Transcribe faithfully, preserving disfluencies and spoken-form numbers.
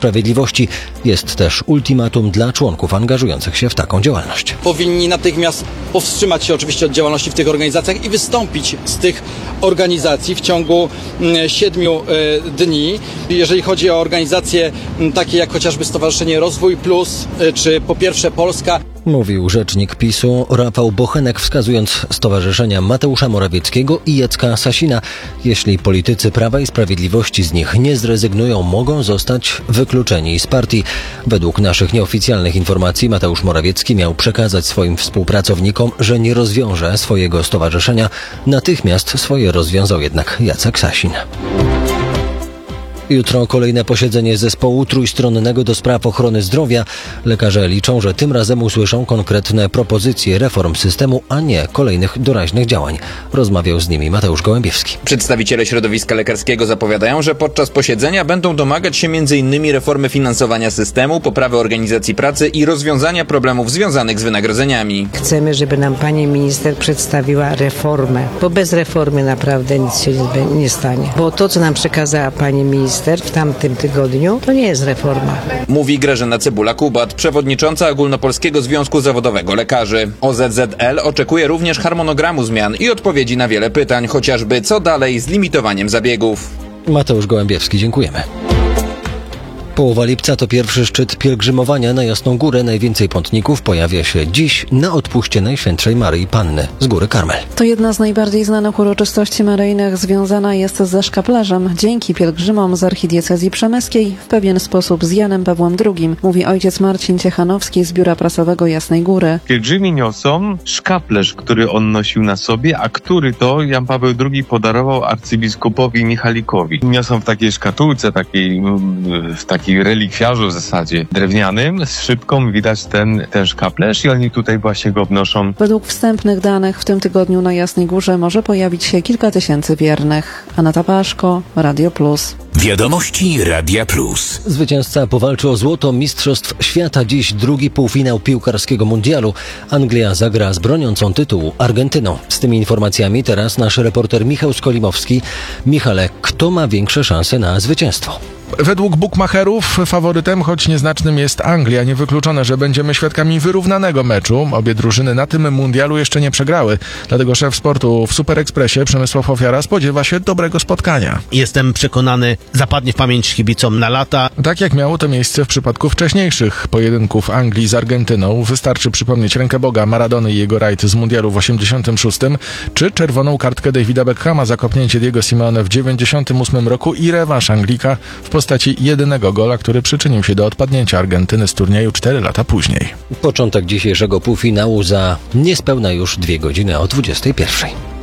Sprawiedliwości. Jest też ultimatum dla członków angażujących się w taką działalność. Powinni natychmiast powstrzymać się oczywiście od działalności w tych organizacjach i wystąpić z tych organizacji w ciągu siedmiu dni. Jeżeli chodzi o organizacje takie jak chociażby Stowarzyszenie Rozwój Plus, czy Po Pierwsze Polska. Mówił rzecznik PiSu Rafał Bochenek, wskazując stowarzyszenia Mateusza Morawieckiego i Jacka Sasina. Jeśli politycy Prawa i Sprawiedliwości z nich nie zrezygnują, mogą zostać wykluczeni z partii. Według naszych nieoficjalnych informacji Mateusz Morawiecki miał przekazać swoim współpracownikom, że nie rozwiąże swojego stowarzyszenia. Natychmiast swoje rozwiązał jednak Jacek Sasin. Jutro kolejne posiedzenie zespołu trójstronnego do spraw ochrony zdrowia. Lekarze liczą, że tym razem usłyszą konkretne propozycje reform systemu, a nie kolejnych doraźnych działań. Rozmawiał z nimi Mateusz Gołębiewski. Przedstawiciele środowiska lekarskiego zapowiadają, że podczas posiedzenia będą domagać się między innymi reformy finansowania systemu, poprawy organizacji pracy i rozwiązania problemów związanych z wynagrodzeniami. Chcemy, żeby nam pani minister przedstawiła reformę, bo bez reformy naprawdę nic się nie, nie stanie. Bo to, co nam przekazała pani minister w tamtym tygodniu, to nie jest reforma. Mówi Grażyna Cebula-Kubat, przewodnicząca Ogólnopolskiego Związku Zawodowego Lekarzy. O Z Z L oczekuje również harmonogramu zmian i odpowiedzi na wiele pytań, chociażby co dalej z limitowaniem zabiegów. Mateusz Gołębiewski, dziękujemy. Połowa lipca to pierwszy szczyt pielgrzymowania na Jasną Górę. Najwięcej pątników pojawia się dziś na odpuście Najświętszej Maryi Panny z Góry Karmel. To jedna z najbardziej znanych uroczystości maryjnych, związana jest ze szkaplarzem. Dzięki pielgrzymom z archidiecezji przemyskiej w pewien sposób z Janem Pawłem drugim, mówi ojciec Marcin Ciechanowski z Biura Prasowego Jasnej Góry. Pielgrzymi niosą szkaplerz, który on nosił na sobie, a który to Jan Paweł drugi podarował arcybiskupowi Michalikowi. Niosą w takiej szkatułce, takiej, w takiej taki relikwiarzu w zasadzie drewnianym, z szybką widać ten, ten szkaplerz i oni tutaj właśnie go wnoszą. Według wstępnych danych w tym tygodniu na Jasnej Górze może pojawić się kilka tysięcy wiernych. Aneta Paszko, Radio Plus. Wiadomości Radia Plus. Zwycięzca powalczy o złoto Mistrzostw Świata. Dziś drugi półfinał piłkarskiego mundialu. Anglia zagra z broniącą tytułu Argentyną. Z tymi informacjami teraz nasz reporter Michał Skolimowski. Michale, kto ma większe szanse na zwycięstwo? Według bukmacherów faworytem, choć nieznacznym, jest Anglia. Niewykluczone, że będziemy świadkami wyrównanego meczu. Obie drużyny na tym mundialu jeszcze nie przegrały. Dlatego szef sportu w Super Expressie Przemysław Ofiara spodziewa się dobrego spotkania. Jestem przekonany, zapadnie w pamięć kibicom na lata. Tak jak miało to miejsce w przypadku wcześniejszych pojedynków Anglii z Argentyną. Wystarczy przypomnieć rękę Boga Maradony i jego rajd z mundialu w osiemdziesiątym szóstym, czy czerwoną kartkę Davida Beckhama za kopnięcie Diego Simeone w dziewięćdziesiątym ósmym roku i rewanż Anglika w postaci jedynego gola, który przyczynił się do odpadnięcia Argentyny z turnieju cztery lata później. Początek dzisiejszego półfinału za niespełna już dwie godziny o dwudziestej pierwszej.